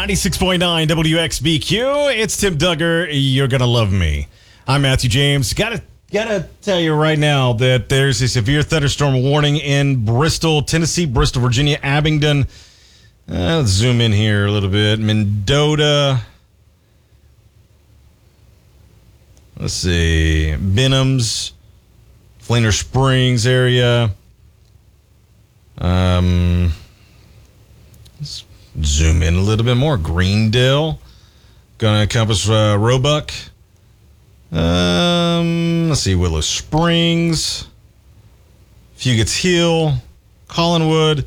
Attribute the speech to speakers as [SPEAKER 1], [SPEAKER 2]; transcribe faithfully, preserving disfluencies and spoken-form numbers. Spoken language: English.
[SPEAKER 1] ninety-six point nine W X B Q. It's Tim Duggar. You're going to love me. I'm Matthew James. Gotta, gotta tell you right now that there's a severe thunderstorm warning in Bristol, Tennessee, Bristol, Virginia, Abingdon. Uh, let's zoom in here a little bit. Mendota. Let's see. Benhams, Fleener Springs area. Um, let's zoom in a little bit more. Greendale. Going to encompass uh, Roebuck. Um, let's see. Willow Springs. Fugates Hill. Collinwood.